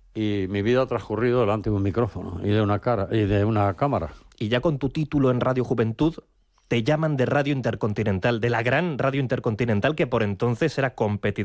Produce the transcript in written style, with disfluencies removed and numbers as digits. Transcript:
y mi vida ha transcurrido delante de un micrófono y de una cámara. Y ya con tu título en Radio Juventud, te llaman de Radio Intercontinental, de la gran Radio Intercontinental, que por entonces era competidora